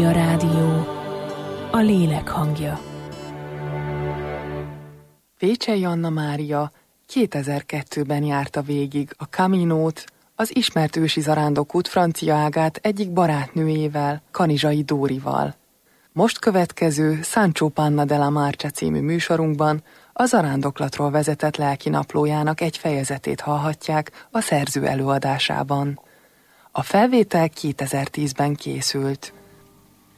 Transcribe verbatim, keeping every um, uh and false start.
Maria Rádió, a lélek hangja. Vécsey Anna Mária kétezer-kettőben járta végig a Caminót, az ismert ősi zarándokút francia ágát egyik barátnőjével, Kanizsai Dórival. Most következő Sancho Panna de la Marcha című műsorunkban a zarándoklatról vezetett lelkinaplójának egy fejezetét hallhatják a szerző előadásában. A felvétel kétezer-tízben készült.